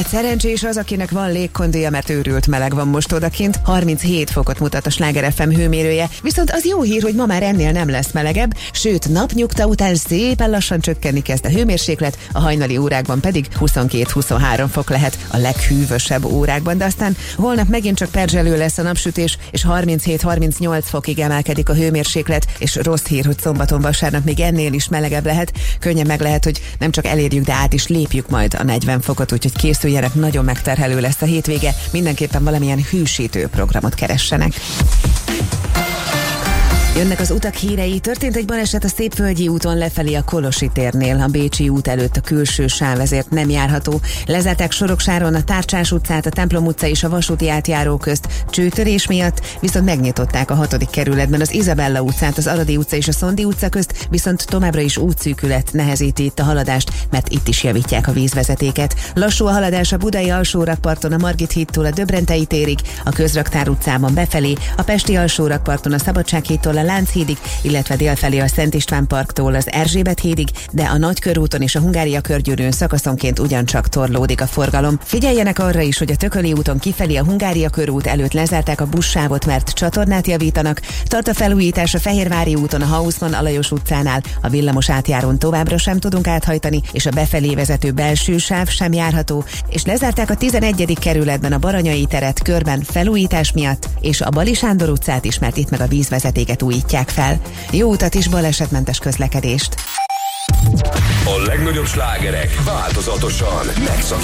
Szerencsés az, akinek van légkondija, mert őrült meleg van most odakint. 37 fokot mutat a Sláger FM hőmérője, viszont az jó hír, hogy ma már ennél nem lesz melegebb, sőt napnyugta után szépen lassan csökkenni kezd a hőmérséklet, a hajnali órákban pedig 22-23 fok lehet a leghűvösebb órákban, de aztán holnap megint csak perzselő lesz a napsütés, és 37-38 fokig emelkedik a hőmérséklet, és rossz hír, hogy szombaton, vasárnap még ennél is melegebb lehet. Könnyen meg lehet, hogy nem csak elérjük, de át is lépjük majd a 40 fokot, úgyhogy készüljenek, nagyon megterhelő lesz a hétvége, mindenképpen valamilyen hűsítő programot keressenek. Jönnek az utak hírei. Történt egy baleset a Szépvölgyi úton lefelé a Kolosi térnél. A Bécsi út előtt a külső sáv ezért nem járható. Lezárták Soroksáron a Tárcsás utcát, a Templom utca és a vasúti átjáró közt csőtörés miatt, viszont megnyitották a 6. kerületben az Izabella utcát, az Aradi utca és a Szondi utca közt, viszont továbbra is útszűkület nehezíti itt a haladást, mert itt is javítják a vízvezetéket. Lassú a haladás a Budai alsórakparton a Margit hídtól a Döbrentei térig, a Közraktár utcában befelé, a Pesti alsórakparton a Szabadsághídtól a Lánchídig, illetve délfelé a Szent István parktól az Erzsébet hídig, de a Nagykörúton és a Hungária körgyűrűn szakaszonként ugyancsak torlódik a forgalom. Figyeljenek arra is, hogy a Tököli úton kifelé a Hungária körút előtt lezárták a buszsávot, mert csatornát javítanak. Tart a felújítás a Fehérvári úton a Hausmann Alajos utcánál, a villamos átjárón továbbra sem tudunk áthajtani, és a befelé vezető belső sáv sem járható, és lezárták a 11. kerületben a Baranyai teret körben felújítás miatt, és a Bali Sándor utcát is, mert itt meg a vízvezetéket újítják fel. Jó utat és balesetmentes közlekedést! A legnagyobb slágerek változatosan